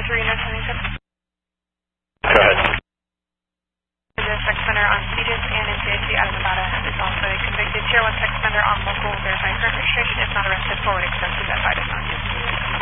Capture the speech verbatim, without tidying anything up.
three North Huntington. Go ahead. The sex offender on C D I S and N C I C out of Nevada is also a convicted Tier one sex offender on local